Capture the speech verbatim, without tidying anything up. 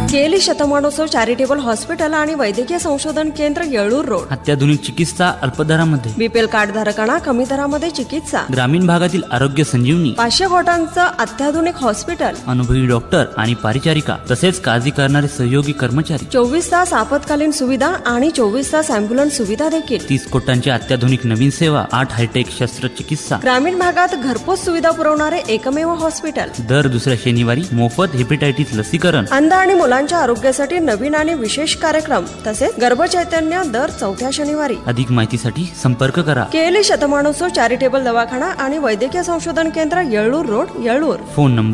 केली शतमानोत्सव charitable hospital आणि वैद्यकीय संशोधन केंद्र येळूर रोड. अत्याधुनिक चिकित्सा अल्पदरामध्ये. बीपीएल कार्ड धारकांना कमी दरामध्ये चिकित्सा. ग्रामीण भागातील आरोग्य संजीवनी. पाचशे कोटांचं अत्याधुनिक हॉस्पिटल. अनुभवी डॉक्टर आणि परिचारिका तसेच काळजी करणारे सहयोगी कर्मचारी. चोवीस तास आपत्कालीन सुविधा आणि चोवीस तास अँब्युलन्स सुविधा देखील. तीस कोटांची अत्याधुनिक नवीन सेवा. आठ हायटेक शस्त्रचिकित्सा. ग्रामीण भागात घरपोच सुविधा पुरवणारे एकमेव हॉस्पिटल. दर दुसऱ्या शनिवारी मोफत हेपेटायटिस लसीकरण. अंध आणि मुलांच्या आरोग्यासाठी नवीन आणि विशेष कार्यक्रम तसेच गर्भचैतन्य दर चौथ्या शनिवारी. अधिक माहितीसाठी संपर्क करा. केली शतमानोत्सव चॅरिटेबल दवाखाना आणि वैद्यकीय संशोधन केंद्र येळूर रोड येळूर. Phone number